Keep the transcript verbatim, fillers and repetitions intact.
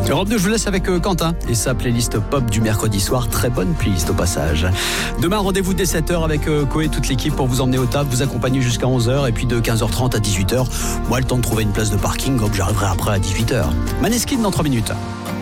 Europe deux, je vous laisse avec Quentin et sa playlist pop du mercredi soir. Très bonne playlist au passage. Demain, rendez-vous dès sept heures avec Koé et toute l'équipe pour vous emmener au taf, vous accompagner jusqu'à onze heures et puis de quinze heures trente à dix-huit heures. Moi, le temps de trouver une place de parking, donc j'arriverai après à dix-huit heures. Maneskin dans trois minutes.